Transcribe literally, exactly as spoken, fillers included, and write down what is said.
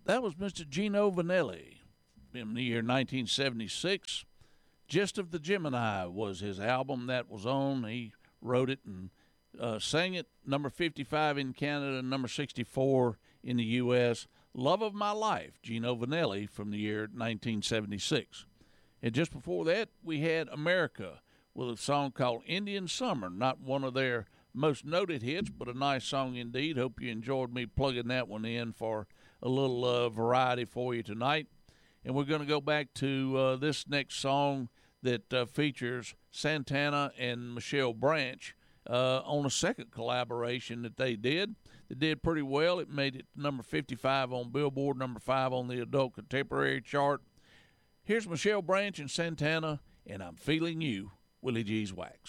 That was Mister Gino Vanelli in the year nineteen seventy-six. Gist of the Gemini was his album that was on. He wrote it and uh, sang it. Number fifty-five in Canada, number sixty-four in the U S Love of My Life, Gino Vanelli from the year nineteen seventy-six. And just before that, we had America with a song called Indian Summer, not one of their most noted hits, but a nice song indeed. Hope you enjoyed me plugging that one in for a little uh, variety for you tonight. And we're going to go back to uh, this next song that uh, features Santana and Michelle Branch uh, on a second collaboration that they did. They did pretty well. It made it number fifty-five on Billboard, number five on the Adult Contemporary chart. Here's Michelle Branch and Santana, and I'm Feeling You, Willie G's Wax.